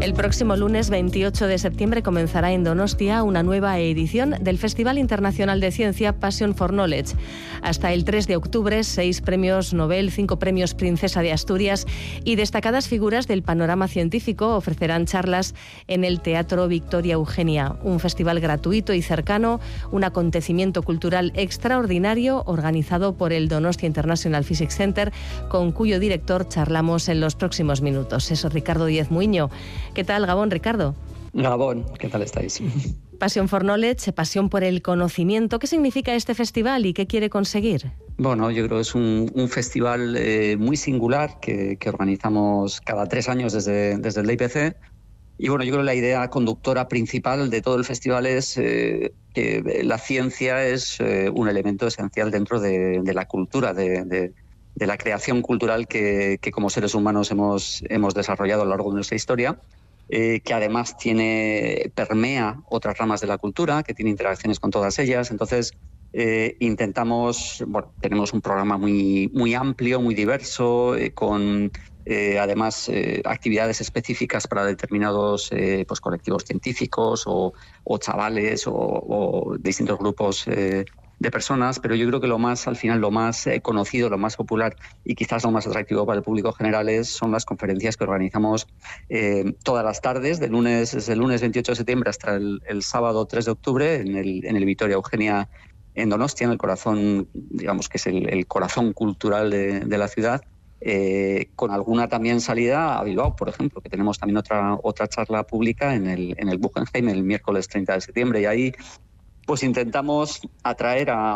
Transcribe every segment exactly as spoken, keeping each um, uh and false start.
El próximo lunes veintiocho de septiembre comenzará en Donostia una nueva edición del Festival Internacional de Ciencia Passion for Knowledge. Hasta el tres de octubre, seis premios Nobel, cinco premios Princesa de Asturias y destacadas figuras del panorama científico ofrecerán charlas en el Teatro Victoria Eugenia. Un festival gratuito y cercano, un acontecimiento cultural extraordinario organizado por el Donostia International Physics Center, con cuyo director charlamos en los próximos minutos. Es Ricardo Díez Muiño. ¿Qué tal, Gabón, Ricardo? Gabón, ¿qué tal estáis? Passion for Knowledge, pasión por el conocimiento. ¿Qué significa este festival y qué quiere conseguir? Bueno, yo creo que es un, un festival eh, muy singular que, que organizamos cada tres años desde, desde el D I P C. Y bueno, yo creo que la idea conductora principal de todo el festival es eh, que la ciencia es eh, un elemento esencial dentro de, de la cultura, de, de, de la creación cultural que, que como seres humanos hemos, hemos desarrollado a lo largo de nuestra historia. Eh, que además tiene permea otras ramas de la cultura, que tiene interacciones con todas ellas. Entonces, eh, intentamos, bueno, tenemos un programa muy, muy amplio, muy diverso, eh, con eh, además eh, actividades específicas para determinados eh, pues, colectivos científicos o, o chavales o, o distintos grupos eh, de personas, pero yo creo que lo más, al final, lo más eh, conocido, lo más popular y quizás lo más atractivo para el público general es, son las conferencias que organizamos eh, todas las tardes, de lunes, desde el lunes veintiocho de septiembre hasta el, el sábado tres de octubre, en el, en el Victoria Eugenia en Donostia, en el corazón, digamos que es el, el corazón cultural de, de la ciudad, eh, con alguna también salida a Bilbao, por ejemplo, que tenemos también otra, otra charla pública en el, en el Guggenheim el miércoles treinta de septiembre, y ahí pues intentamos atraer a,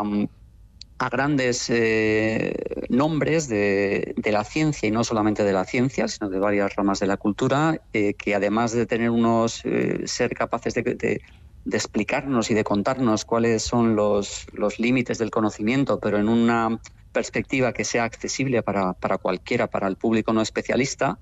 a grandes eh, nombres de, de la ciencia, y no solamente de la ciencia, sino de varias ramas de la cultura, eh, que además de tener unos, eh, ser capaces de, de, de explicarnos y de contarnos cuáles son los, los límites del conocimiento, pero en una perspectiva que sea accesible para, para cualquiera, para el público no especialista,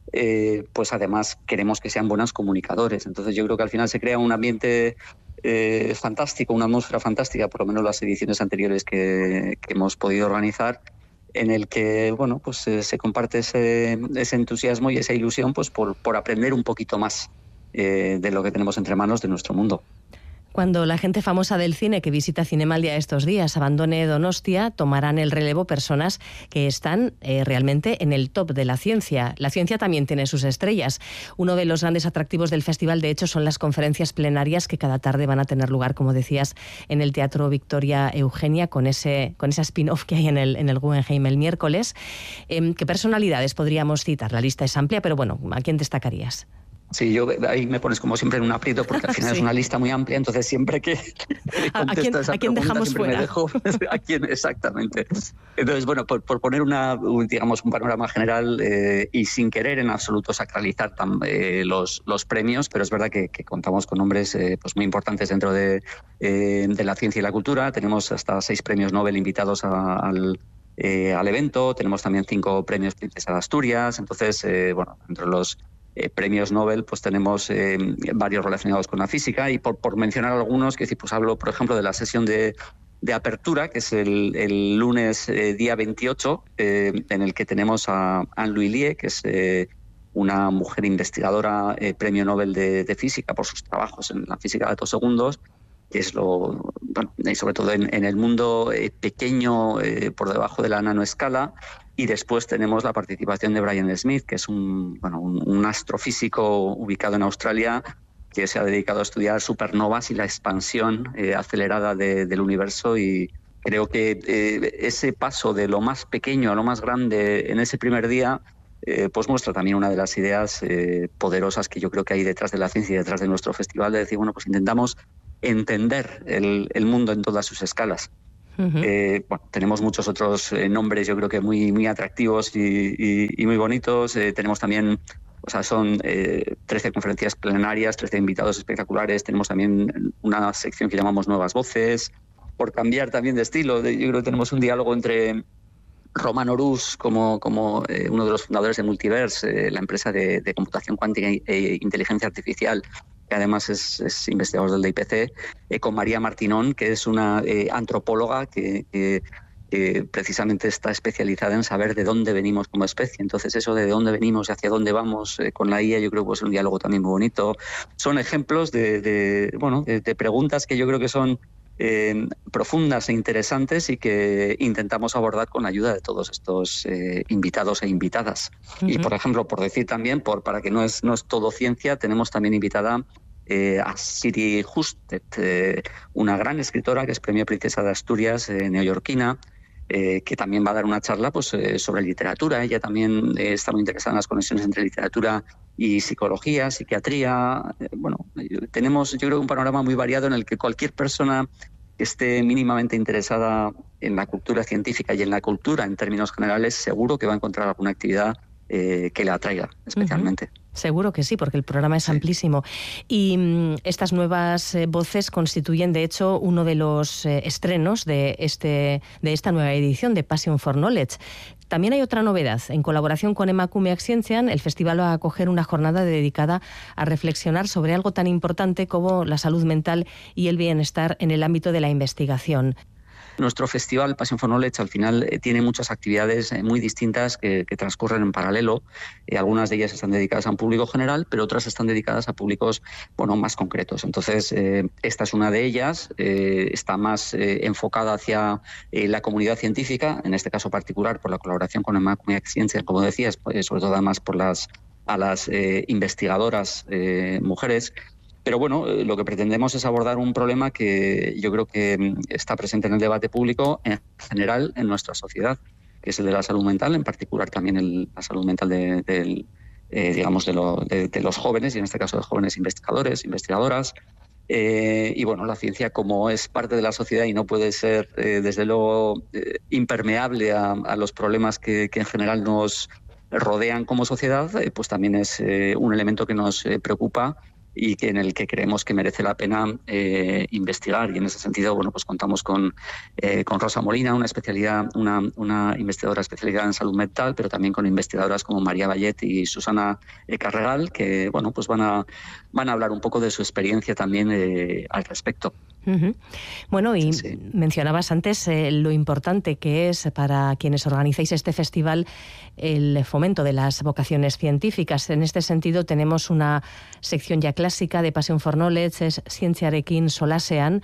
eh, pues además queremos que sean buenos comunicadores. Entonces yo creo que al final se crea un ambiente Eh, fantástico, una atmósfera fantástica, por lo menos las ediciones anteriores que, que hemos podido organizar, en el que bueno, pues eh, se comparte ese, ese entusiasmo y esa ilusión pues por, por aprender un poquito más eh, de lo que tenemos entre manos de nuestro mundo. Cuando la gente famosa del cine que visita Cinemaldia estos días abandone Donostia, tomarán el relevo personas que están eh, realmente en el top de la ciencia. La ciencia también tiene sus estrellas. Uno de los grandes atractivos del festival, de hecho, son las conferencias plenarias que cada tarde van a tener lugar, como decías, en el Teatro Victoria Eugenia, con ese con esa spin-off que hay en el, en el Guggenheim el miércoles. Eh, ¿Qué personalidades podríamos citar? La lista es amplia, pero bueno, ¿a quién destacarías? Sí, yo ahí me pones como siempre en un aprieto porque al final sí. Es una lista muy amplia, entonces siempre que contesto esa ¿A quién pregunta dejamos siempre fuera? me dejo a quién exactamente. Entonces, bueno, por, por poner una, un, digamos, un panorama general eh, y sin querer en absoluto sacralizar tam, eh, los, los premios, pero es verdad que, que contamos con nombres eh, pues muy importantes dentro de, eh, de la ciencia y la cultura. Tenemos hasta seis premios Nobel invitados a, al Eh, al evento, tenemos también cinco premios Princesa de Asturias. Entonces, eh, bueno, entre los eh, premios Nobel pues tenemos eh, varios relacionados con la física, y por, por mencionar algunos, que decir, pues hablo por ejemplo de la sesión de, de apertura, que es el, el lunes eh, día veintiocho, eh, en el que tenemos a Anne-Louise Lie, que es eh, una mujer investigadora, eh, premio Nobel de, de física por sus trabajos en la física de datos segundos, que es lo, bueno, y sobre todo en, en el mundo eh, pequeño, eh, por debajo de la nanoescala. Y después tenemos la participación de Brian Smith, que es un, bueno, un, un astrofísico ubicado en Australia, que se ha dedicado a estudiar supernovas y la expansión eh, acelerada de, del universo. Y creo que eh, ese paso de lo más pequeño a lo más grande en ese primer día eh, pues muestra también una de las ideas eh, poderosas que yo creo que hay detrás de la ciencia y detrás de nuestro festival, de decir, bueno, pues intentamos entender el, el mundo en todas sus escalas. Uh-huh. Eh, bueno, tenemos muchos otros eh, nombres, yo creo que muy, muy atractivos y, y, y muy bonitos. Eh, tenemos también, o sea, son eh, trece conferencias plenarias, trece invitados espectaculares. Tenemos también una sección que llamamos Nuevas Voces. Por cambiar también de estilo, de, yo creo que tenemos un diálogo entre Roman Orus, como, como eh, uno de los fundadores de Multiverse, eh, la empresa de, de computación cuántica e inteligencia artificial, que además es, es investigador del D I P C, eh, con María Martinón, que es una eh, antropóloga que, que, que precisamente está especializada en saber de dónde venimos como especie. Entonces, eso de dónde venimos y hacia dónde vamos eh, con la I A, yo creo que es un diálogo también muy bonito. Son ejemplos de, de bueno, de, de preguntas que yo creo que son eh, profundas e interesantes y que intentamos abordar con la ayuda de todos estos eh, invitados e invitadas. Uh-huh. Y, por ejemplo, por decir también, por, para que no es, no es todo ciencia, tenemos también invitada Eh, a Siri Husted, eh, una gran escritora que es Premio Princesa de Asturias, eh, neoyorquina, eh, que también va a dar una charla pues, eh, sobre literatura. Ella también eh, está muy interesada en las conexiones entre literatura y psicología, psiquiatría. Eh, bueno, tenemos yo creo un panorama muy variado en el que cualquier persona que esté mínimamente interesada en la cultura científica y en la cultura en términos generales, seguro que va a encontrar alguna actividad eh, que le atraiga especialmente. Uh-huh. Seguro que sí, porque el programa es sí. amplísimo. Y mm, estas nuevas eh, voces constituyen, de hecho, uno de los eh, estrenos de, este, de esta nueva edición de Passion for Knowledge. También hay otra novedad. En colaboración con Emakumeak Zientzian, el festival va a acoger una jornada dedicada a reflexionar sobre algo tan importante como la salud mental y el bienestar en el ámbito de la investigación. Nuestro festival Passion for Knowledge al final eh, tiene muchas actividades eh, muy distintas que, que transcurren en paralelo. Eh, algunas de ellas están dedicadas a un público general, pero otras están dedicadas a públicos bueno, más concretos. Entonces, eh, esta es una de ellas, eh, está más eh, enfocada hacia eh, la comunidad científica, en este caso particular por la colaboración con Emakumeak Zientzian, como decías, pues, sobre todo además por las, a las eh, investigadoras eh, mujeres. Pero bueno, lo que pretendemos es abordar un problema que yo creo que está presente en el debate público en general en nuestra sociedad, que es el de la salud mental, en particular también el, la salud mental de, de, eh, digamos de, lo, de, de los jóvenes, y en este caso de jóvenes investigadores, investigadoras. Eh, y bueno, la ciencia como es parte de la sociedad y no puede ser, eh, desde luego, eh, impermeable a, a los problemas que, que en general nos rodean como sociedad, eh, pues también es eh, un elemento que nos eh, preocupa y que en el que creemos que merece la pena eh, investigar. Y en ese sentido, bueno, pues contamos con, eh, con Rosa Molina, una especialidad, una, una investigadora especializada en salud mental, pero también con investigadoras como María Vallet y Susana eh, Carregal, que bueno, pues van a, van a hablar un poco de su experiencia también eh, al respecto. Uh-huh. Bueno, y sí, sí. mencionabas antes eh, lo importante que es para quienes organizáis este festival el fomento de las vocaciones científicas. En este sentido tenemos una sección ya clásica de Passion for Knowledge, es Zientziarekin Solasean,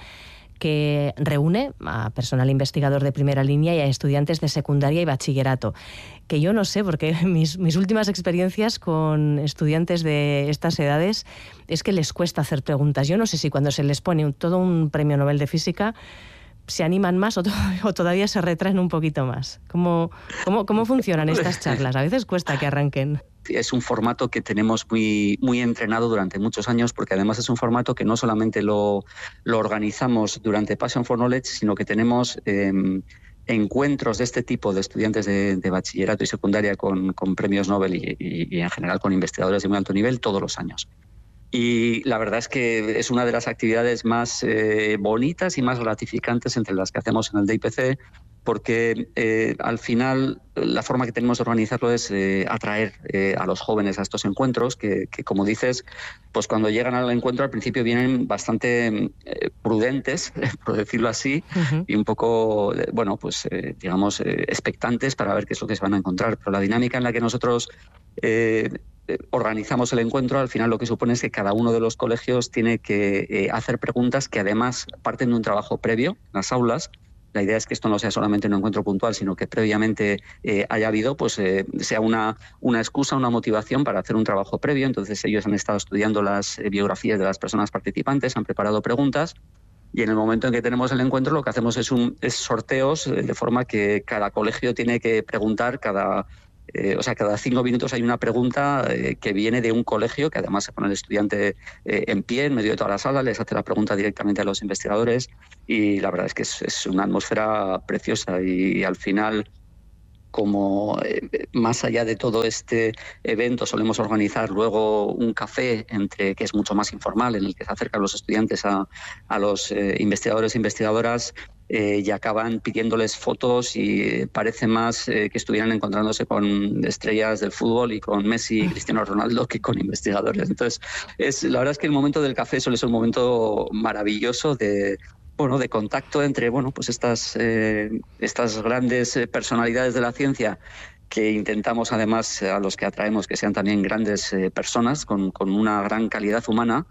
que reúne a personal investigador de primera línea y a estudiantes de secundaria y bachillerato. Que yo no sé, porque mis, mis últimas experiencias con estudiantes de estas edades es que les cuesta hacer preguntas. Yo no sé si cuando se les pone un, todo un premio Nobel de Física se animan más o, to- o todavía se retraen un poquito más. ¿Cómo, cómo, cómo funcionan estas charlas? A veces cuesta que arranquen. Es un formato que tenemos muy, muy entrenado durante muchos años, porque además es un formato que no solamente lo, lo organizamos durante Passion for Knowledge, sino que tenemos eh, encuentros de este tipo de estudiantes de, de bachillerato y secundaria con, con premios Nobel y, y, y en general con investigadores de muy alto nivel todos los años. Y la verdad es que es una de las actividades más eh, bonitas y más gratificantes entre las que hacemos en el D I P C, porque eh, al final la forma que tenemos de organizarlo es eh, atraer eh, a los jóvenes a estos encuentros que, que, como dices, pues cuando llegan al encuentro al principio vienen bastante eh, prudentes, por decirlo así, uh-huh. y un poco, bueno, pues eh, digamos, eh, expectantes para ver qué es lo que se van a encontrar. Pero la dinámica en la que nosotros eh, organizamos el encuentro, al final lo que supone es que cada uno de los colegios tiene que eh, hacer preguntas que además parten de un trabajo previo en las aulas. La idea es que esto no sea solamente un encuentro puntual, sino que previamente eh, haya habido, pues eh, sea una, una excusa, una motivación para hacer un trabajo previo. Entonces ellos han estado estudiando las eh, biografías de las personas participantes, han preparado preguntas y en el momento en que tenemos el encuentro lo que hacemos es, un, es sorteos eh, de forma que cada colegio tiene que preguntar cada... Eh, o sea, cada cinco minutos hay una pregunta eh, que viene de un colegio, que además se pone el estudiante eh, en pie en medio de toda la sala, les hace la pregunta directamente a los investigadores y la verdad es que es, es una atmósfera preciosa y, y al final, como eh, más allá de todo este evento solemos organizar luego un café entre que es mucho más informal, en el que se acercan los estudiantes a, a los eh, investigadores e investigadoras eh, y acaban pidiéndoles fotos y parece más eh, que estuvieran encontrándose con estrellas del fútbol y con Messi y Cristiano Ronaldo que con investigadores. Entonces, es, la verdad es que el momento del café suele ser un momento maravilloso de bueno, de contacto entre, bueno, pues estas, eh, estas grandes personalidades de la ciencia, que intentamos además a los que atraemos que sean también grandes eh, personas con, con una gran calidad humana,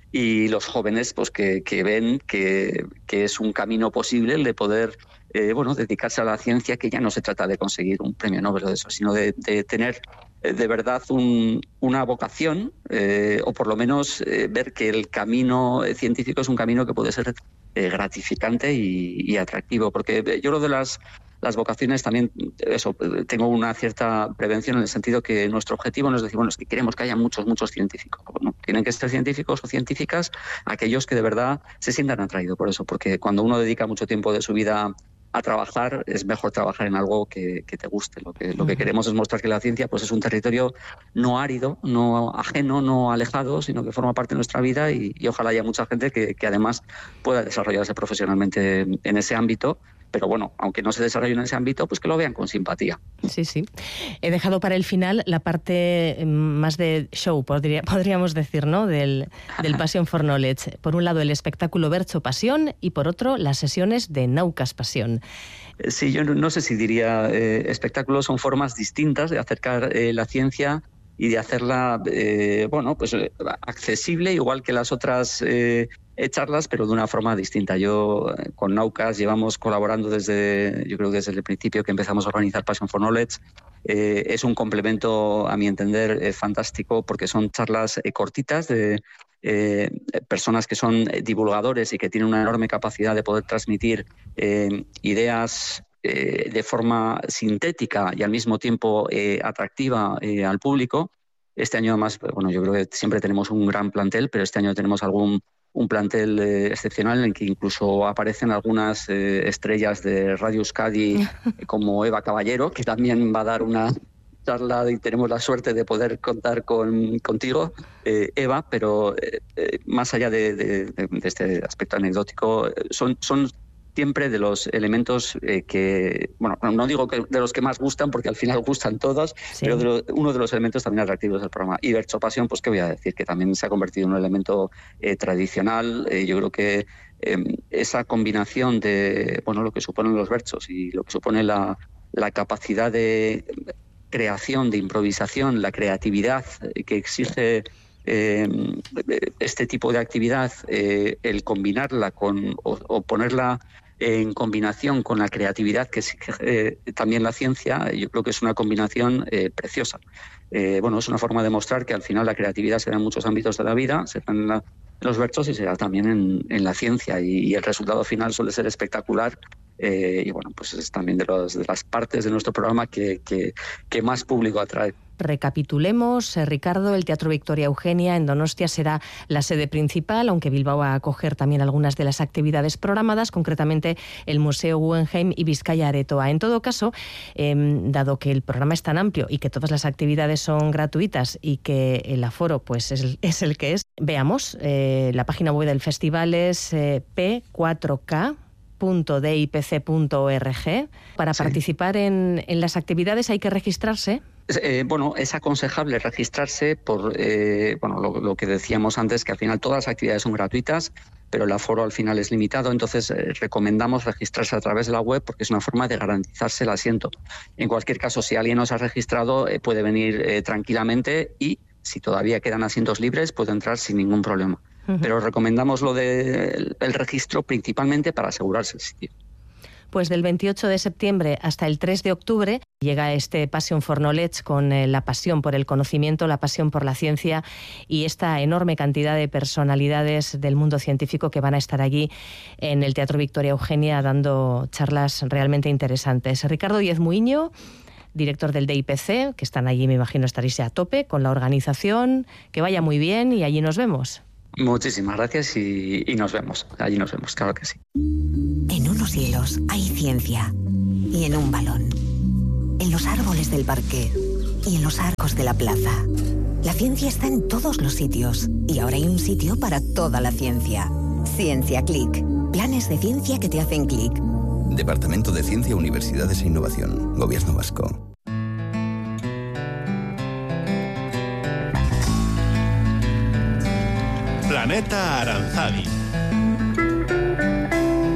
y los jóvenes pues que, que ven que, que es un camino posible el de poder eh, bueno, dedicarse a la ciencia, que ya no se trata de conseguir un premio Nobel o de eso, sino de, de tener eh, de verdad un, una vocación eh, o por lo menos eh, ver que el camino científico es un camino que puede ser eh, gratificante y, y atractivo, porque yo creo de las Las vocaciones también, eso, tengo una cierta prevención en el sentido que nuestro objetivo no es decir, bueno, es que queremos que haya muchos, muchos científicos. Bueno, tienen que ser científicos o científicas aquellos que de verdad se sientan atraídos por eso, porque cuando uno dedica mucho tiempo de su vida a trabajar, es mejor trabajar en algo que, que te guste. Lo que, lo que queremos es mostrar que la ciencia pues, es un territorio no árido, no ajeno, no alejado, sino que forma parte de nuestra vida y, y ojalá haya mucha gente que, que además pueda desarrollarse profesionalmente en ese ámbito. Pero bueno, aunque no se desarrolle en ese ámbito, pues que lo vean con simpatía. Sí, sí. He dejado para el final la parte más de show, podría, podríamos decir, ¿no? Del, del Passion for Knowledge. Por un lado, el espectáculo Bertso Pasión y por otro, las sesiones de Naucas Pasión. Sí, yo no, no sé si diría eh, espectáculos, son formas distintas de acercar eh, la ciencia y de hacerla, eh, bueno, pues eh, accesible, igual que las otras eh, charlas, pero de una forma distinta. Yo eh, con Naucas llevamos colaborando desde, yo creo que desde el principio que empezamos a organizar Passion for Knowledge. Eh, es un complemento, a mi entender, eh, fantástico, porque son charlas eh, cortitas de eh, personas que son divulgadores y que tienen una enorme capacidad de poder transmitir eh, ideas Eh, de forma sintética y al mismo tiempo eh, atractiva eh, al público. Este año además, bueno, yo creo que siempre tenemos un gran plantel, pero este año tenemos algún un plantel eh, excepcional en el que incluso aparecen algunas eh, estrellas de Radio Euskadi como Eva Caballero, que también va a dar una charla y tenemos la suerte de poder contar con, contigo, eh, Eva, pero eh, eh, más allá de, de, de este aspecto anecdótico, son, son siempre de los elementos eh, que, bueno, no digo que de los que más gustan, porque al final gustan todos, sí. pero de lo, uno de los elementos también atractivos del programa. Y Bertso Pasión, pues qué voy a decir, que también se ha convertido en un elemento eh, tradicional. Eh, yo creo que eh, esa combinación de, bueno, lo que suponen los bertsos y lo que supone la, la capacidad de creación, de improvisación, la creatividad que exige Eh, este tipo de actividad, eh, el combinarla con o, o ponerla en combinación con la creatividad que exige eh, también la ciencia, yo creo que es una combinación eh, preciosa. Eh, bueno, es una forma de mostrar que al final la creatividad se da en muchos ámbitos de la vida, se da en, la, en los bertsos y se da también en, en la ciencia, y, y el resultado final suele ser espectacular. Eh, y bueno, pues es también de, los, de las partes de nuestro programa que, que, que más público atrae. Recapitulemos, eh, Ricardo, el Teatro Victoria Eugenia en Donostia será la sede principal, aunque Bilbao va a acoger también algunas de las actividades programadas, concretamente el Museo Guggenheim y Bizkaia Aretoa. En todo caso, eh, dado que el programa es tan amplio y que todas las actividades son gratuitas y que el aforo pues es, es el que es, veamos, eh, la página web del festival es eh, p cuatro k punto d i p c punto org. Para sí. participar en, en las actividades hay que registrarse. Eh, bueno, es aconsejable registrarse por eh, bueno, lo, lo que decíamos antes, que al final todas las actividades son gratuitas, pero el aforo al final es limitado, entonces eh, recomendamos registrarse a través de la web porque es una forma de garantizarse el asiento. En cualquier caso, si alguien no se ha registrado, eh, puede venir eh, tranquilamente y si todavía quedan asientos libres, puede entrar sin ningún problema. Uh-huh. Pero recomendamos lo del el registro principalmente para asegurarse el sitio. Pues del veintiocho de septiembre hasta el tres de octubre llega este Passion for Knowledge con eh, la pasión por el conocimiento, la pasión por la ciencia y esta enorme cantidad de personalidades del mundo científico que van a estar allí en el Teatro Victoria Eugenia dando charlas realmente interesantes. Ricardo Díez Muiño, director del D I P C, que están allí, me imagino estaréis a tope con la organización, que vaya muy bien y allí nos vemos. Muchísimas gracias y, y nos vemos, allí nos vemos, claro que sí. En unos hielos hay ciencia y en un balón, en los árboles del parque y en los arcos de la plaza. La ciencia está en todos los sitios y ahora hay un sitio para toda la ciencia. Ciencia Click, planes de ciencia que te hacen clic. Departamento de Ciencia, Universidades e Innovación, Gobierno Vasco. Planeta Aranzadi.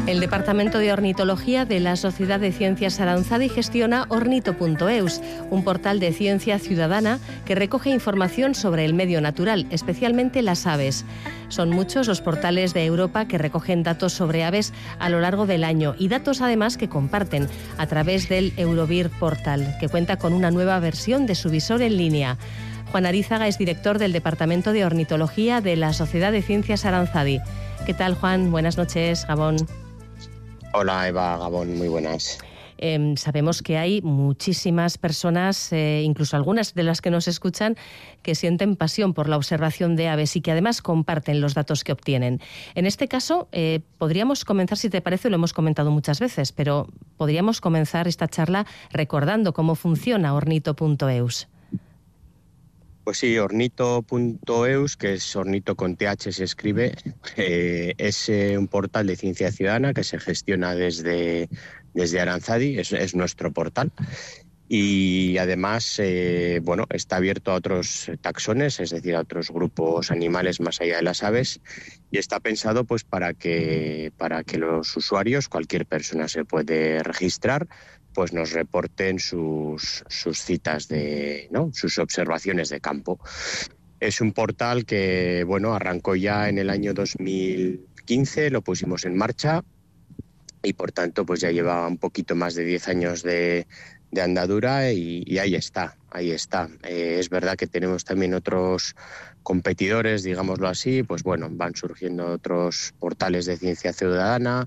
El Departamento de Ornitología de la Sociedad de Ciencias Aranzadi gestiona ornito punto eus, un portal de ciencia ciudadana que recoge información sobre el medio natural, especialmente las aves. Son muchos los portales de Europa que recogen datos sobre aves a lo largo del año y datos además que comparten a través del Eurobird Portal, que cuenta con una nueva versión de su visor en línea. Juan Arízaga es director del Departamento de Ornitología de la Sociedad de Ciencias Aranzadi. ¿Qué tal, Juan? Buenas noches, Gabón. Hola, Eva, Gabón, muy buenas. Eh, sabemos que hay muchísimas personas, eh, incluso algunas de las que nos escuchan, que sienten pasión por la observación de aves y que además comparten los datos que obtienen. En este caso, eh, podríamos comenzar, si te parece, lo hemos comentado muchas veces, pero podríamos comenzar esta charla recordando cómo funciona ornito punto eus. Pues sí, ornito punto eus, que es ornito con T H se escribe, eh, es eh, un portal de ciencia ciudadana que se gestiona desde, desde Aranzadi, es, es nuestro portal. Y además, eh, bueno, está abierto a otros taxones, es decir, a otros grupos animales más allá de las aves, y está pensado pues para que, para que los usuarios, cualquier persona se puede registrar, pues nos reporten sus, sus citas de, ¿no? sus observaciones de campo. Es un portal que, bueno, arrancó ya en el año dos mil quince, lo pusimos en marcha y por tanto pues ya lleva un poquito más de diez años de, de andadura y, y ahí está, ahí está. Eh, es verdad que tenemos también otros competidores, digámoslo así, pues bueno, van surgiendo otros portales de ciencia ciudadana.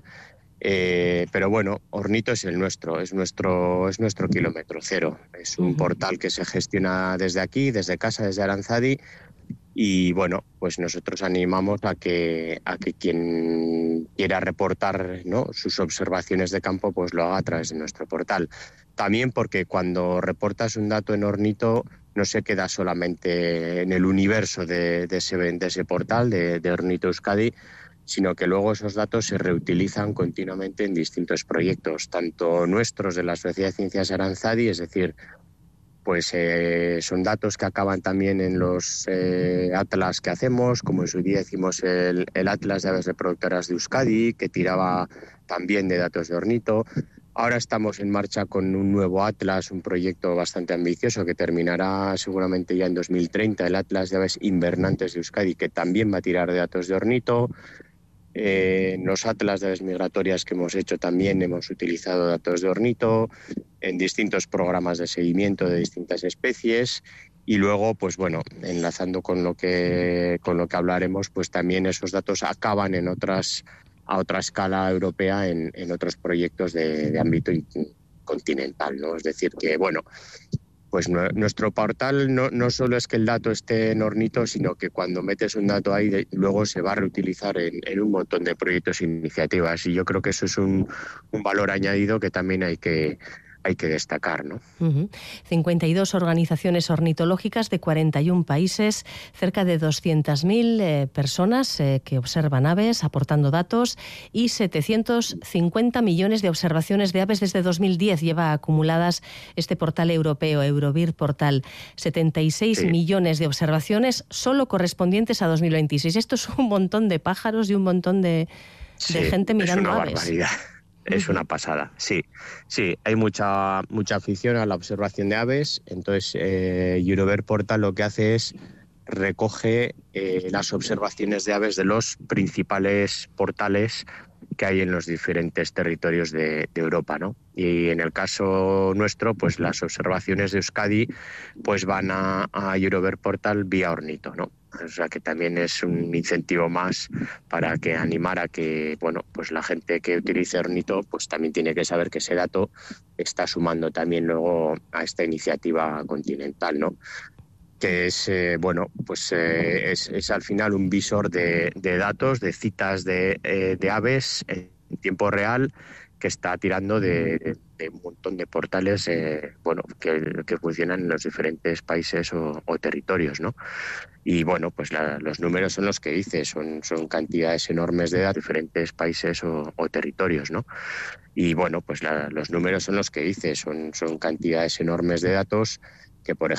Eh, pero bueno, Ornito es el nuestro, es nuestro, es nuestro kilómetro cero. Es un uh-huh. portal que se gestiona desde aquí, desde casa, desde Aranzadi. Y bueno, pues nosotros animamos a que, a que quien quiera reportar, ¿no?, sus observaciones de campo, pues lo haga a través de nuestro portal. También porque cuando reportas un dato en Ornito no se queda solamente en el universo de, de, ese, de ese portal, de, de Ornito Euskadi, sino que luego esos datos se reutilizan continuamente en distintos proyectos, tanto nuestros de la Sociedad de Ciencias Aranzadi, es decir, pues eh, son datos que acaban también en los eh, atlas que hacemos, como en su día hicimos el, el Atlas de Aves Reproductoras de Euskadi, que tiraba también de datos de ornito. Ahora estamos en marcha con un nuevo atlas, un proyecto bastante ambicioso que terminará seguramente ya en dos mil treinta, el Atlas de Aves Invernantes de Euskadi, que también va a tirar de datos de ornito. Eh, en los atlas de aves migratorias que hemos hecho también hemos utilizado datos de ornito, en distintos programas de seguimiento de distintas especies y luego, pues bueno, enlazando con lo que, con lo que hablaremos, pues también esos datos acaban en otras, a otra escala europea en, en otros proyectos de, de ámbito continental, ¿no? Es decir, que bueno, pues nuestro portal no, no solo es que el dato esté en Ornito, sino que cuando metes un dato ahí, de, luego se va a reutilizar en, en un montón de proyectos e iniciativas. Y yo creo que eso es un, un valor añadido que también hay que, hay que destacar, ¿no? Uh-huh. cincuenta y dos organizaciones ornitológicas de cuarenta y un países, cerca de doscientas mil eh, personas eh, que observan aves, aportando datos, y setecientos cincuenta millones de observaciones de aves desde dos mil diez lleva acumuladas este portal europeo, Eurobird Portal. setenta y seis sí. millones de observaciones solo correspondientes a dos mil veintiséis. Esto es un montón de pájaros y un montón de, sí, de gente mirando es una aves. Barbaridad. Es una pasada, sí. Sí, hay mucha mucha afición a la observación de aves. Entonces, eh, Eurobird Portal lo que hace es recoge eh, las observaciones de aves de los principales portales que hay en los diferentes territorios de, de Europa, ¿no? Y en el caso nuestro, pues las observaciones de Euskadi pues van a, a Eurobird Portal vía Ornito, ¿no? O sea que también es un incentivo más para que animar a que, bueno, pues la gente que utilice Ornito pues también tiene que saber que ese dato está sumando también luego a esta iniciativa continental, ¿no? Que es, eh, bueno, pues eh, es, es al final un visor de, de datos, de citas de, eh, de aves en tiempo real que está tirando de, de un montón de portales, eh, bueno, que, que funcionan en los diferentes países o, o territorios, ¿no? Y bueno, pues la, los números son los que dice, son, son cantidades enormes de datos, diferentes países o, o territorios, ¿no? Y bueno, pues la, los números son los que dice, son, son cantidades enormes de datos que, por